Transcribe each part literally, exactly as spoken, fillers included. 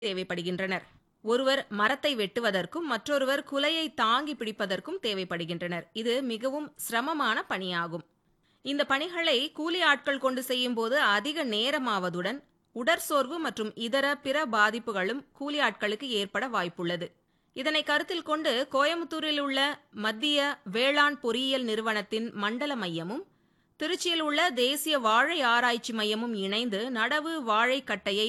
தேவைப்படுகின்றனர். ஒருவர் மரத்தை வெட்டுவதற்கும் மற்றொருவர் குலையை தாங்கி பிடிப்பதற்கும் தேவைப்படுகின்றனர். இது மிகவும் சிரமமான பணியாகும். இந்த பணிகளை கூலி ஆட்கள் கொண்டு செய்யும் போது அதிக நேரமாவதுடன் உடற்சோர்வு மற்றும் இதர பிற பாதிப்புகளும் கூலி ஆட்களுக்கு ஏற்பட வாய்ப்புள்ளது. இதனை கருத்தில் கொண்டு கோயம்புத்தூரில் உள்ள மத்திய வேளாண் பொறியியல் நிறுவனத்தின் மண்டல மையமும் திருச்சியில் உள்ள தேசிய வாழை ஆராய்ச்சி மையமும் இணைந்து நடவு வாழை கட்டையை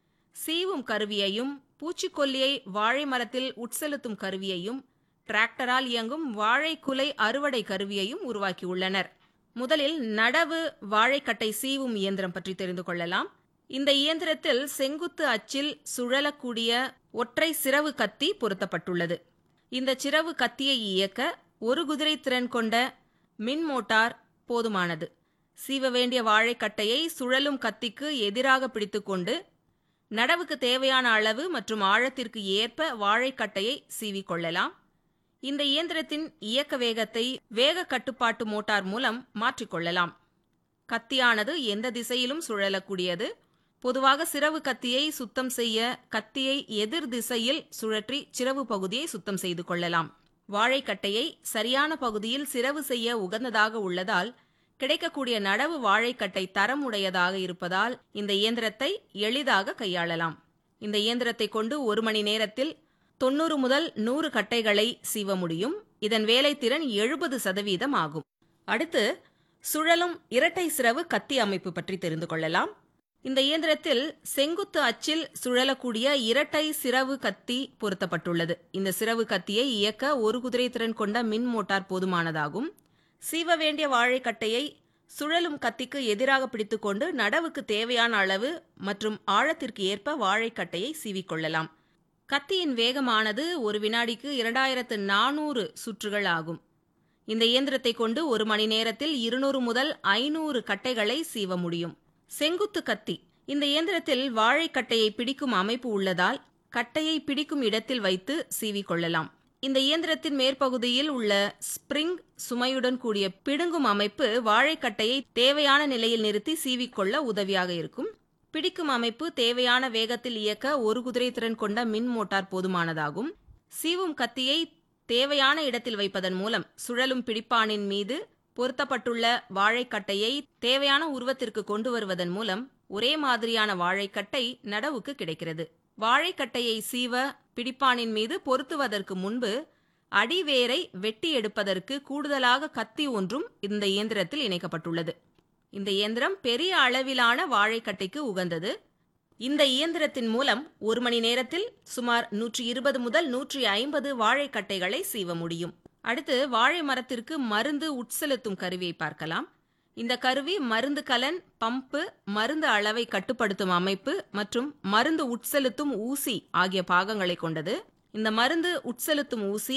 சீவும் கருவியையும் பூச்சிக்கொல்லியை வாழை மரத்தில் உட்செலுத்தும் கருவியையும் டிராக்டரால் இயங்கும் வாழை குலை அறுவடை கருவியையும் உருவாக்கியுள்ளனர். முதலில் நடவு வாழைக்கட்டை சீவும் இயந்திரம் பற்றி தெரிந்து கொள்ளலாம். இந்த இயந்திரத்தில் செங்குத்து அச்சில் சுழலக்கூடிய ஒற்றை சிரவு கத்தி பொருத்தப்பட்டுள்ளது. இந்த சிரவு கத்தியை இயக்க ஒரு குதிரை திறன் கொண்ட மின் மோட்டார் போதுமானது. சீவ வேண்டிய வாழைக்கட்டையை சுழலும் கத்திக்கு எதிராக பிடித்துக்கொண்டு நடவுக்கு தேவையான அளவு மற்றும் ஆழத்திற்கு ஏற்ப வாழைக்கட்டையை சீவிக்கொள்ளலாம். இந்த இயந்திரத்தின் இயக்க வேகத்தை வேக கட்டுப்பாட்டு மோட்டார் மூலம் மாற்றிக்கொள்ளலாம். கத்தியானது எந்த திசையிலும் சுழலக்கூடியது. பொதுவாக சிரவு கத்தியை சுத்தம் செய்ய கத்தியை எதிர் திசையில் சுழற்றி சிரவு பகுதியை சுத்தம் செய்து கொள்ளலாம். வாழைக்கட்டையை சரியான பகுதியில் சிரவு செய்ய உகந்ததாக உள்ளதால் கிடைக்கக்கூடிய நடவு வாழைக்கட்டை தரம் உடையதாக இருப்பதால் இந்த இயந்திரத்தை எளிதாக கையாளலாம். இந்த இயந்திரத்தை கொண்டு ஒரு மணி நேரத்தில் தொண்ணூறு முதல் நூறு கட்டைகளை சீவ முடியும். இதன் வேலைத்திறன் எழுபது சதவீதம் ஆகும். அடுத்து சுழலும் இரட்டை சிரவு கத்தி அமைப்பு பற்றி தெரிந்து கொள்ளலாம். இந்த இயந்திரத்தில் செங்குத்து அச்சில் சுழலக்கூடிய இரட்டை சிரவு கத்தி பொருத்தப்பட்டுள்ளது. இந்த சிரவு கத்தியை இயக்க ஒரு குதிரை திறன் கொண்ட மின் மோட்டார் போதுமானதாகும். சீவ வேண்டிய வாழைக்கட்டையை சுழலும் கத்திக்கு எதிராக பிடித்துக்கொண்டு நடவுக்கு தேவையான அளவு மற்றும் ஆழத்திற்கு ஏற்ப வாழைக்கட்டையை சீவிக்கொள்ளலாம். கத்தியின் வேகமானது ஒரு வினாடிக்கு இரண்டாயிரத்து நானூறு சுற்றுகள் ஆகும். இந்த இயந்திரத்தை கொண்டு ஒரு மணி நேரத்தில் இருநூறு முதல் ஐநூறு கட்டைகளை சீவ முடியும். செங்குத்து கத்தி இந்த இயந்திரத்தில் வாழைக்கட்டையை பிடிக்கும் அமைப்பு உள்ளதால் கட்டையை பிடிக்கும் இடத்தில் வைத்து சீவிக்கொள்ளலாம். இந்த இயந்திரத்தின் மேற்பகுதியில் உள்ள ஸ்பிரிங் சுமையுடன் கூடிய பிடுங்கும் அமைப்பு வாழைக்கட்டையை தேவையான நிலையில் நிறுத்தி சீவிக்கொள்ள உதவியாக இருக்கும். பிடிக்கும் அமைப்பு தேவையான வேகத்தில் இயக்க ஒரு குதிரை திறன் கொண்ட மின் மோட்டார் போதுமானதாகும். சீவும் கத்தியை தேவையான இடத்தில் வைப்பதன் மூலம் சுழலும் பிடிப்பானின் மீது பொருத்தப்பட்டுள்ள வாழைக்கட்டையை தேவையான உருவத்திற்கு கொண்டு வருவதன் மூலம் ஒரே மாதிரியான வாழைக்கட்டை நடவுக்கு கிடைக்கிறது. வாழைக்கட்டையை சீவ பிடிப்பானின் மீது பொருத்துவதற்கு முன்பு அடிவேரை வெட்டி எடுப்பதற்கு கூடுதலாக கத்தி ஒன்றும் இந்த இயந்திரத்தில் இணைக்கப்பட்டுள்ளது. இந்த இயந்திரம் பெரிய அளவிலான வாழைக்கட்டைக்கு உகந்தது. இந்த இயந்திரத்தின் மூலம் ஒரு மணி நேரத்தில் சுமார் நூற்றி இருபது முதல் நூற்றி ஐம்பது வாழைக்கட்டைகளை சீவ முடியும். அடுத்து வாழை மரத்திற்கு மருந்து உட்செலுத்தும் கருவியை பார்க்கலாம். இந்த கருவி மருந்து கலன், பம்பு, மருந்து அளவை கட்டுப்படுத்தும் அமைப்பு மற்றும் மருந்து உட்செலுத்தும் ஊசி ஆகிய பாகங்களை கொண்டது. இந்த மருந்து உட்செலுத்தும் ஊசி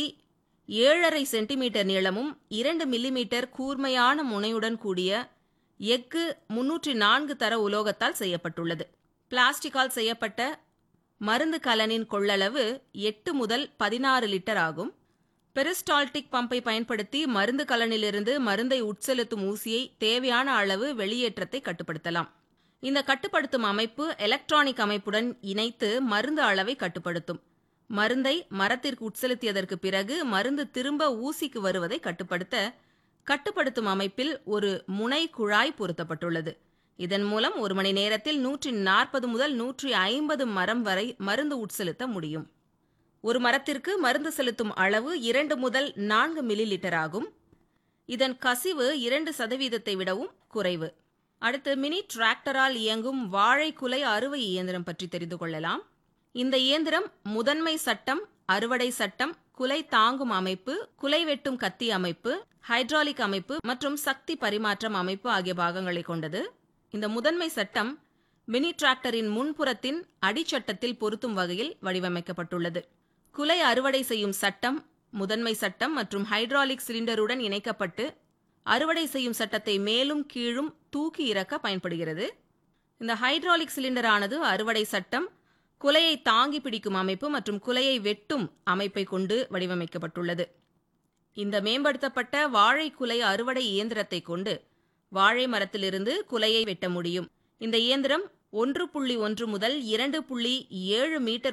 ஏழரை சென்டிமீட்டர் நீளமும் இரண்டு மில்லிமீட்டர் கூர்மையான முனையுடன் கூடிய எஃகு முன்னூற்றி நான்கு தர உலோகத்தால் செய்யப்பட்டுள்ளது. பிளாஸ்டிக்கால் செய்யப்பட்ட மருந்து கலனின் கொள்ளளவு எட்டு முதல் பதினாறு லிட்டர் ஆகும். பெரிஸ்டால்டிக் பம்பை பயன்படுத்தி மருந்து கலனிலிருந்து மருந்தை உட்செலுத்தும் ஊசியை தேவையான அளவு வெளியேற்றத்தை கட்டுப்படுத்தலாம். இந்த கட்டுப்படுத்தும் அமைப்பு எலக்ட்ரானிக் அமைப்புடன் இணைத்து மருந்து அளவை கட்டுப்படுத்தும். மருந்தை மரத்திற்கு உட்செலுத்தியதற்கு பிறகு மருந்து திரும்ப ஊசிக்கு வருவதை கட்டுப்படுத்த கட்டுப்படுத்தும் அமைப்பில் ஒரு முனை குழாய் பொருத்தப்பட்டுள்ளது. இதன் மூலம் ஒரு மணி நேரத்தில் நூற்றி நாற்பது முதல் நூற்றி ஐம்பது மரம் வரை மருந்து உட்செலுத்த முடியும். ஒரு மரத்திற்கு மருந்து செலுத்தும் அளவு இரண்டு முதல் நான்கு மில்லி லிட்டர் ஆகும். இதன் கசிவு இரண்டு சதவீதத்தை விடவும் குறைவு. அடுத்து மினி டிராக்டரால் இயங்கும் வாழை குலை அறுவை இயந்திரம் பற்றி தெரிந்து கொள்ளலாம். இந்த இயந்திரம் முதன்மை சட்டம், அறுவடை சட்டம், குலை தாங்கும் அமைப்பு, குலை வெட்டும் கத்தி அமைப்பு, ஹைட்ராலிக் அமைப்பு மற்றும் சக்தி பரிமாற்றம் அமைப்பு ஆகிய பாகங்களை கொண்டது. இந்த முதன்மை சட்டம் மினி டிராக்டரின் முன்புறத்தின் அடிச்சட்டத்தில் பொருத்தும் வகையில் வடிவமைக்கப்பட்டுள்ளது. குலை அறுவடை செய்யும் சட்டம், முதன்மை சட்டம் மற்றும் ஹைட்ராலிக் சிலிண்டருடன் இணைக்கப்பட்டு அறுவடை செய்யும் சட்டத்தை மேலும் கீழும் தூக்கி இறக்க பயன்படுகிறது. இந்த ஹைட்ராலிக் சிலிண்டரானது அறுவடை சட்டம், குலையை தாங்கி பிடிக்கும் அமைப்பு மற்றும் குலையை வெட்டும் அமைப்பை கொண்டு வடிவமைக்கப்பட்டுள்ளது. இந்த மேம்படுத்தப்பட்ட வாழை குலை அறுவடை இயந்திரத்தை கொண்டு வாழை மரத்திலிருந்து குலையை வெட்ட முடியும். இந்த இயந்திரம் ஒன்று புள்ளி ஒன்று முதல் இரண்டு புள்ளி ஏழு மீட்டர்